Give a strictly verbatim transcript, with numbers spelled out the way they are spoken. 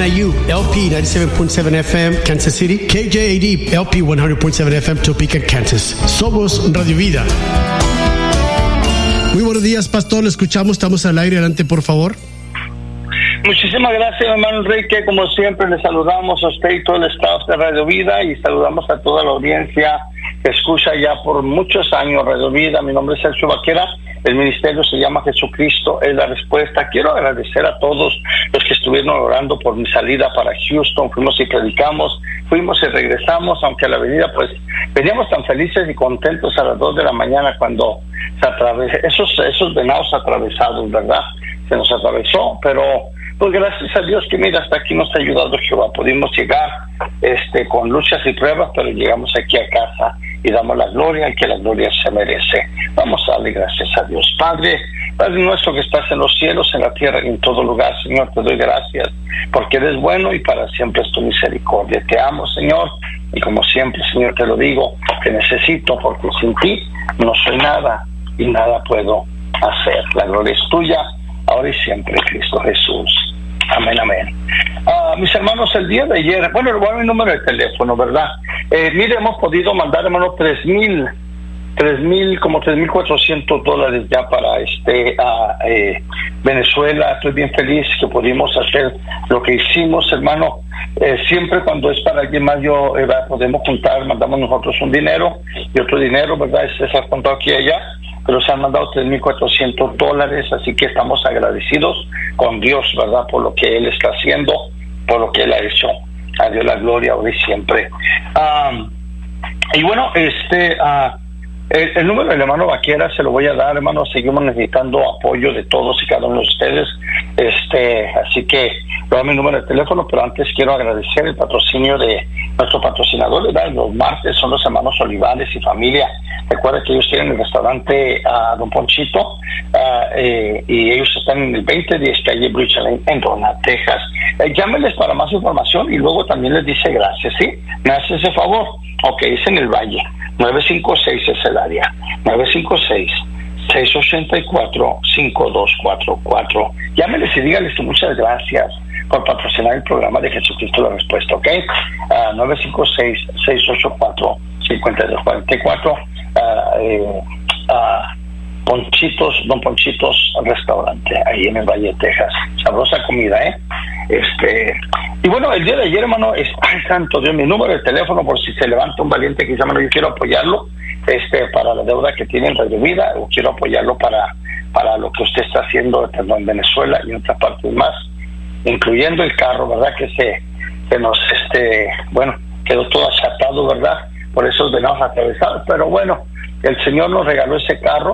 I U, L P ninety-seven point seven F M, Kansas City, K J A D, L P one hundred point seven F M, Topeka, Kansas. Somos Radio Vida. Muy buenos días, pastor, lo escuchamos, estamos al aire, adelante, por favor. Muchísimas gracias, hermano Enrique. Como siempre, le saludamos a usted y todo el staff de Radio Vida y saludamos a toda la audiencia que escucha ya por muchos años Radio Vida. Mi nombre es Sergio Vaquera. El ministerio se llama Jesucristo es la Respuesta. Quiero agradecer a todos los que estuvieron orando por mi salida para Houston. Fuimos y predicamos, fuimos y regresamos, aunque a la venida pues veníamos tan felices y contentos a las dos de la mañana cuando se atravesó, esos, esos venados atravesados, ¿verdad? Se nos atravesó, pero pues gracias a Dios que mira, hasta aquí nos ha ayudado Jehová. Pudimos llegar este con luchas y pruebas, pero llegamos aquí a casa y damos la gloria y que la gloria se merece. Vamos a darle gracias a Dios. Padre, Padre nuestro que estás en los cielos, en la tierra y en todo lugar, Señor, te doy gracias porque eres bueno y para siempre es tu misericordia. Te amo, Señor, y como siempre, Señor, te lo digo, te necesito porque sin ti no soy nada y nada puedo hacer. La gloria es tuya, ahora y siempre, Cristo Jesús. Amén, amén. Uh, mis hermanos, el día de ayer, bueno, le voy a dar mi número de teléfono, ¿verdad? Eh, mire, hemos podido mandar, hermano, tres mil, tres mil, como tres mil cuatrocientos dólares ya para este a eh, Venezuela. Estoy bien feliz que pudimos hacer lo que hicimos, hermano. Eh, siempre cuando es para alguien más, yo eh, podemos juntar, mandamos nosotros un dinero y otro dinero, ¿verdad? Este se ha contado aquí y allá, pero se han mandado tres mil cuatrocientos dólares, así que estamos agradecidos con Dios, ¿verdad? Por lo que Él está haciendo, por lo que Él ha hecho. A Dios la gloria hoy y siempre. Um, y bueno, este uh, el, el número del hermano Vaquera se lo voy a dar, hermano. Seguimos necesitando apoyo de todos y cada uno de ustedes. Este, así que le doy mi número de teléfono, pero antes quiero agradecer el patrocinio de nuestro patrocinador, ¿verdad? Los martes son los hermanos Olivares y familia. Recuerda que ellos tienen el restaurante uh, Don Ponchito uh, eh, y ellos están en el veinte diez calle Bridge Lane en Donna, Texas. Eh, llámenles para más información y luego también les dice gracias, ¿sí? Me hace ese favor. Ok, es en el Valle. nueve cinco seis es el área. nueve cinco seis, seis ocho cuatro, cinco dos cuatro cuatro. Llámenles y díganles que muchas gracias por patrocinar el programa de Jesucristo la Respuesta, ¿ok? Uh, nueve cinco seis, seis ocho cuatro, cinco dos cuatro cuatro. Uh, eh, uh, Ponchitos, Don Ponchitos Restaurante, ahí en el Valle de Texas. Sabrosa comida, ¿eh? Este, y bueno, el día de ayer, hermano, es, ay, santo Dios, mi número de teléfono, por si se levanta un valiente que dice, hermano, yo quiero apoyarlo, este, para la deuda que tiene en Radio Vida, o quiero apoyarlo para, para lo que usted está haciendo tanto en Venezuela y en otras partes más, incluyendo el carro, ¿verdad? Que se, que nos, este, bueno, quedó todo achatado, ¿verdad? Por esos venados atravesados, pero bueno, el Señor nos regaló ese carro